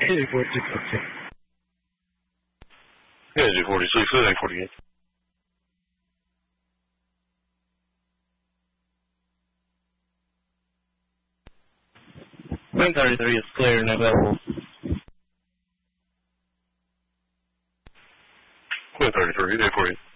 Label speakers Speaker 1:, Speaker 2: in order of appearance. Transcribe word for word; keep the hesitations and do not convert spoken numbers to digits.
Speaker 1: eight forty-six, okay.
Speaker 2: Yeah, eight forty-six, eight forty-eight.
Speaker 3: Queen thirty-three is clear and available.
Speaker 2: Queen thirty-three, eight forty-eight.